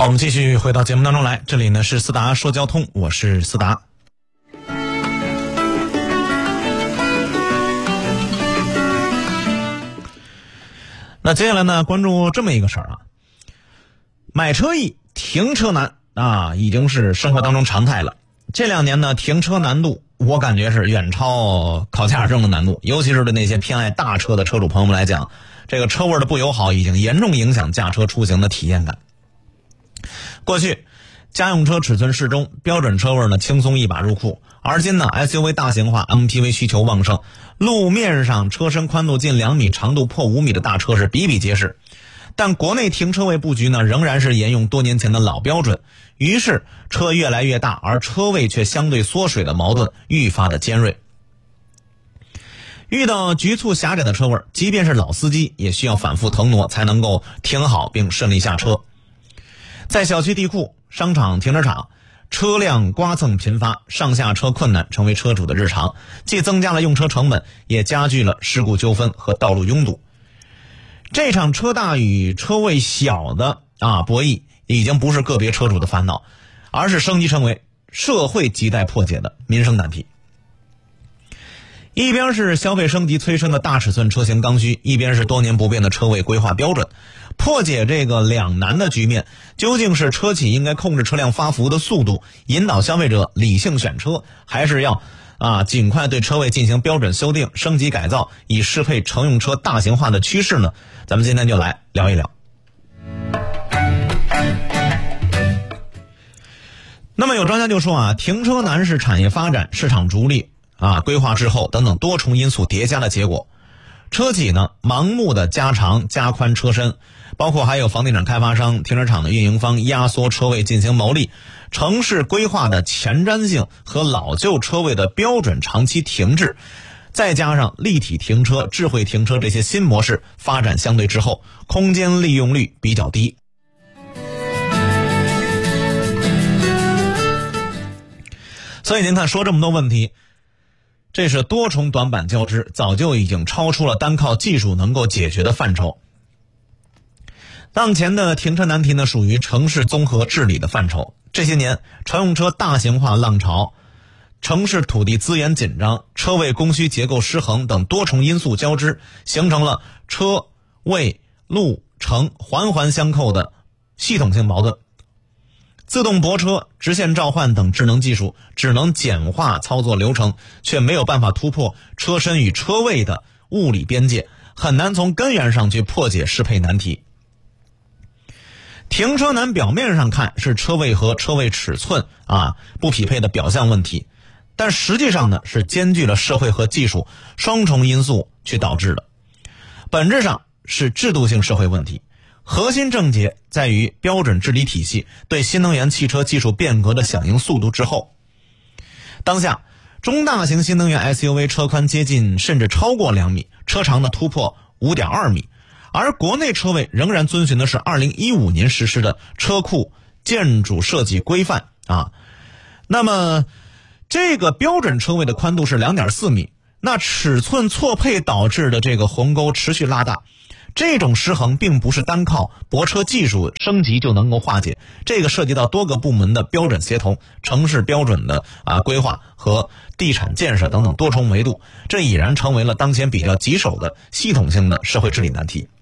好，我们继续回到节目当中来，这里呢是思达说交通，我是思达。那接下来呢，关注这么一个事儿啊，买车易，停车难啊，已经是生活当中常态了。这2年呢，停车难度我感觉是远超考驾驶证的难度，尤其是对那些偏爱大车的车主朋友们来讲，这个车位的不友好已经严重影响驾车出行的体验感。过去家用车尺寸适中，标准车位呢轻松一把入库，而今呢 SUV 大型化 MPV 需求旺盛，路面上车身宽度近2米长度破5米的大车是比比皆是。但国内停车位布局呢仍然是沿用多年前的老标准，于是车越来越大，而车位却相对缩水的矛盾愈发的尖锐。遇到局促狭窄的车位，即便是老司机也需要反复腾挪才能够停好并顺利下车。在小区地库、商场停车场，车辆刮蹭频发，上下车困难成为车主的日常，既增加了用车成本，也加剧了事故纠纷和道路拥堵。这场车大与车位小的博弈已经不是个别车主的烦恼，而是升级成为社会亟待破解的民生难题。一边是消费升级催生的大尺寸车型刚需，一边是多年不变的车位规划标准。破解这个两难的局面，究竟是车企应该控制车辆发福的速度，引导消费者理性选车，还是要尽快对车位进行标准修订、升级改造，以适配乘用车大型化的趋势呢？咱们今天就来聊一聊。那么有专家就说停车难是产业发展、市场逐利规划滞后等等多重因素叠加的结果。车企呢盲目的加长加宽车身，包括还有房地产开发商、停车场的运营方压缩车位进行牟利，城市规划的前瞻性和老旧车位的标准长期停滞，再加上立体停车、智慧停车这些新模式发展相对滞后，空间利用率比较低。所以您看，说这么多问题，这是多重短板交织，早就已经超出了单靠技术能够解决的范畴。当前的停车难题呢，属于城市综合治理的范畴。这些年，乘用车大型化浪潮、城市土地资源紧张、车位供需结构失衡等多重因素交织，形成了车、位、路、城环环相扣的系统性矛盾。自动泊车、直线召唤等智能技术只能简化操作流程，却没有办法突破车身与车位的物理边界，很难从根源上去破解适配难题。停车难表面上看是车位和车位尺寸不匹配的表象问题，但实际上呢是兼具了社会和技术双重因素去导致的，本质上是制度性社会问题。核心症结在于标准治理体系对新能源汽车技术变革的响应速度滞后。当下中大型新能源 SUV 车宽接近甚至超过2米，车长呢突破 5.2 米，而国内车位仍然遵循的是2015年实施的车库建筑设计规范那么这个标准车位的宽度是 2.4 米，那尺寸错配导致的这个鸿沟持续拉大，这种失衡并不是单靠泊车技术升级就能够化解，这个涉及到多个部门的标准协同、城市标准的规划和地产建设等等多重维度，这已然成为了当前比较棘手的系统性的社会治理难题。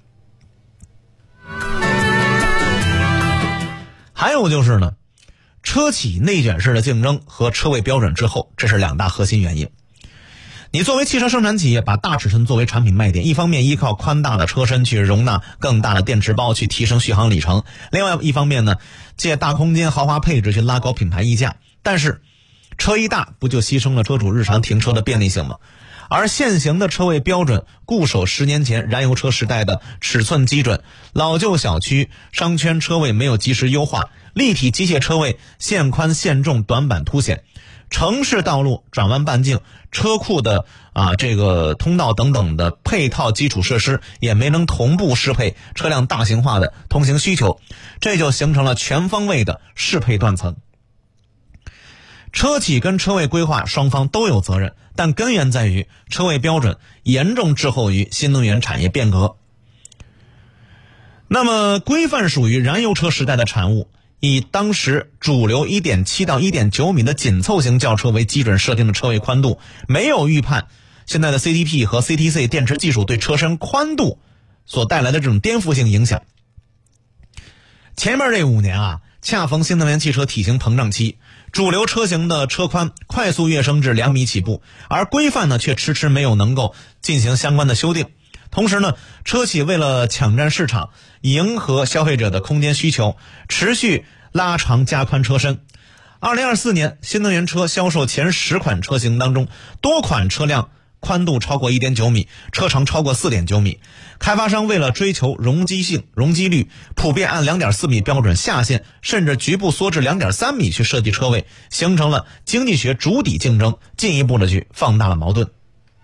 还有就是呢，车企内卷式的竞争和车位标准滞后，这是2大核心原因。你作为汽车生产企业，把大尺寸作为产品卖点，一方面依靠宽大的车身去容纳更大的电池包去提升续航里程，另外一方面呢，借大空间豪华配置去拉高品牌溢价。但是车一大，不就牺牲了车主日常停车的便利性吗？而现行的车位标准固守10年前燃油车时代的尺寸基准，老旧小区商圈车位没有及时优化，立体机械车位限宽限重短板凸显，城市道路转弯半径、车库的这个通道等等的配套基础设施也没能同步适配车辆大型化的通行需求，这就形成了全方位的适配断层。车企跟车位规划双方都有责任，但根源在于车位标准严重滞后于新能源产业变革。那么规范属于燃油车时代的产物， 以当时主流 1.7 到 1.9 米的紧凑型轿车为基准设定的车位宽度，没有预判现在的 CTP 和 CTC 电池技术对车身宽度所带来的这种颠覆性影响。前面这5年啊，恰逢新能源汽车体型膨胀期，主流车型的车宽快速跃升至2米起步，而规范呢却迟迟没有能够进行相关的修订。同时呢，车企为了抢占市场，迎合消费者的空间需求，持续拉长加宽车身。2024年新能源车销售前10款车型当中，多款车辆宽度超过 1.9 米，车长超过 4.9 米。开发商为了追求容积性、容积率，普遍按 2.4 米标准下限，甚至局部缩至 2.3 米去设计车位，形成了经济学主体竞争，进一步的去放大了矛盾。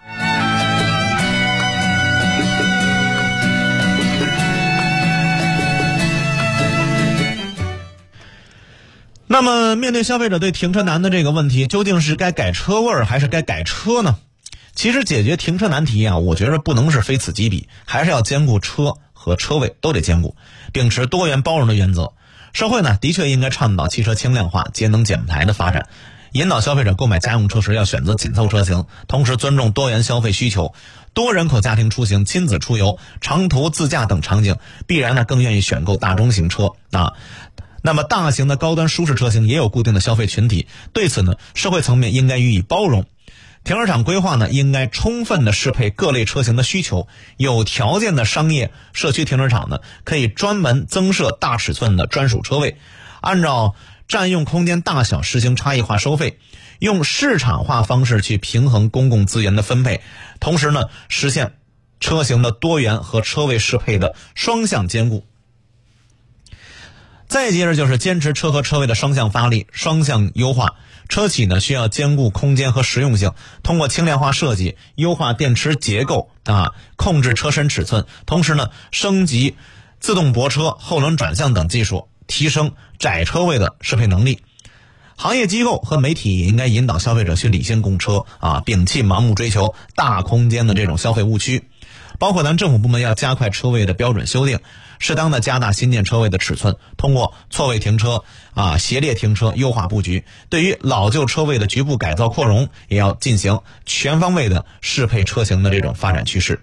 那么面对消费者对停车难的这个问题，究竟是该改车位还是该改车呢？其实解决停车难题啊，我觉得不能是非此即彼，还是要兼顾车和车位都得兼顾，秉持多元包容的原则。社会呢，的确应该倡导汽车轻量化、节能减排的发展，引导消费者购买家用车时要选择紧凑车型，同时尊重多元消费需求。多人口家庭出行、亲子出游、长途自驾等场景，必然呢更愿意选购大中型车啊。那么大型的高端舒适车型也有固定的消费群体，对此呢，社会层面应该予以包容。停车场规划呢，应该充分的适配各类车型的需求。有条件的商业社区停车场呢，可以专门增设大尺寸的专属车位，按照占用空间大小实行差异化收费，用市场化方式去平衡公共资源的分配，同时呢，实现车型的多元和车位适配的双向兼顾。再接着就是坚持车和车位的双向发力、双向优化。车企呢需要兼顾空间和实用性，通过轻量化设计、优化电池结构控制车身尺寸，同时呢升级自动泊车、后轮转向等技术，提升窄车位的适配能力。行业机构和媒体也应该引导消费者去理性购车摒弃盲目追求大空间的这种消费误区。包括咱政府部门要加快车位的标准修订，适当的加大新建车位的尺寸，通过错位停车斜列停车优化布局。对于老旧车位的局部改造扩容，也要进行全方位的适配车型的这种发展趋势。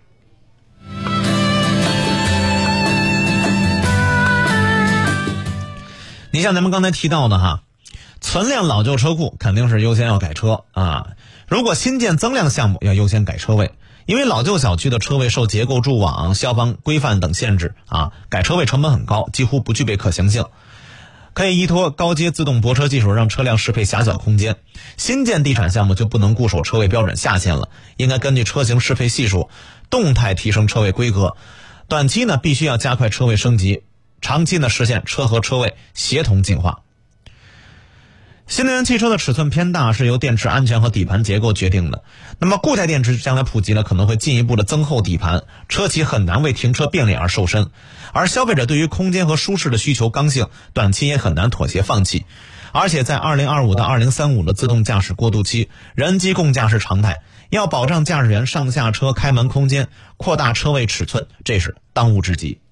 你像咱们刚才提到的存量老旧车库肯定是优先要改车如果新建增量项目要优先改车位。因为老旧小区的车位受结构柱网、消防规范等限制改车位成本很高，几乎不具备可行性。可以依托高阶自动泊车技术，让车辆适配狭小空间。新建地产项目就不能固守车位标准下限了，应该根据车型适配系数，动态提升车位规格。短期呢，必须要加快车位升级，长期呢，实现车和车位协同进化。新能源汽车的尺寸偏大是由电池安全和底盘结构决定的。那么固态电池将来普及了，可能会进一步的增厚底盘，车企很难为停车便利而瘦身。而消费者对于空间和舒适的需求刚性，短期也很难妥协放弃。而且在2025到2035的自动驾驶过渡期，人机共驾是常态，要保障驾驶员上下车开门空间，扩大车位尺寸，这是当务之急。